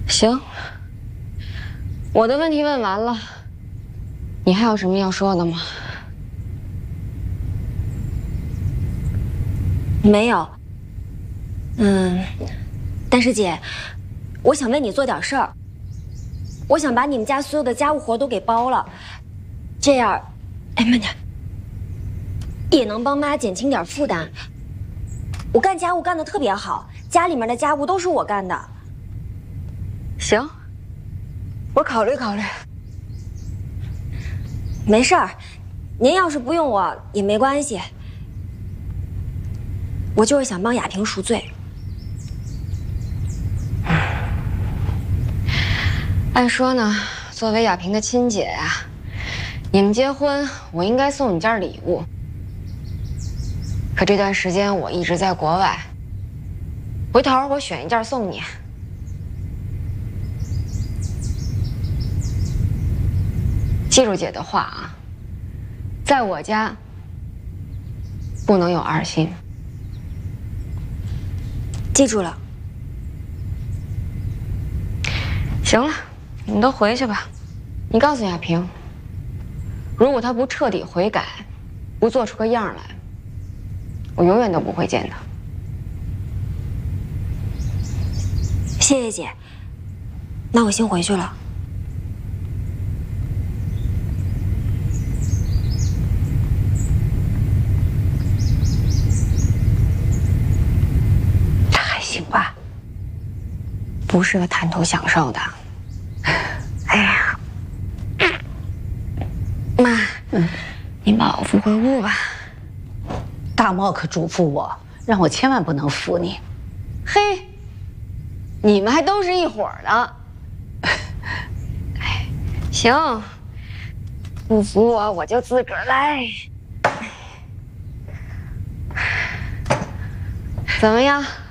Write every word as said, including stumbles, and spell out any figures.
行，我的问题问完了，你还有什么要说的吗？ 没有。嗯，但是姐，我想为你做点事儿。我想把你们家所有的家务活都给包了，这样，哎，慢点，也能帮妈减轻点负担。我干家务干得特别好，家里面的家务都是我干的。 行，我考虑考虑。 没事儿，您要是不用我也没关系。我就是想帮雅萍赎罪。 按说呢，作为雅萍的亲姐呀，你们结婚，我应该送你件礼物。可这段时间我一直在国外，回头我选一件送你。记住姐的话啊，在我家不能有二心。 记住了。 行了，你们都回去吧。你告诉雅萍，如果她不彻底悔改，不做出个样来，我永远都不会见她。 谢谢姐，那我先回去了。 这还行吧？不是个贪图享受的。哎呀，妈，嗯，您把我扶回屋吧。 大茂可嘱咐我，让我千万不能扶你。 嘿，你们还都是一伙儿的。哎，行，不服我我就自个儿来。怎么样？